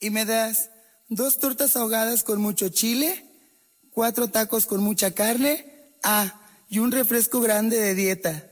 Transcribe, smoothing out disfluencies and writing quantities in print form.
Y me das 2 tortas ahogadas con mucho chile, 4 tacos con mucha carne, y un refresco grande de dieta.